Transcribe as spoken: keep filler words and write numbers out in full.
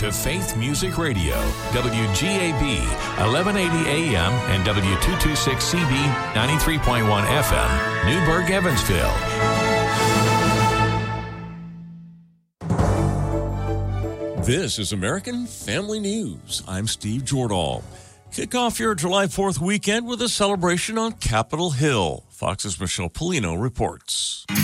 to Faith Music Radio, W G A B, eleven eighty A M and W two twenty-six C B, ninety-three point one F M, Newburgh, Evansville. This is American Family News. I'm Steve Jordahl. Kick off your July fourth weekend with a celebration on Capitol Hill. Fox's Michelle Polino reports.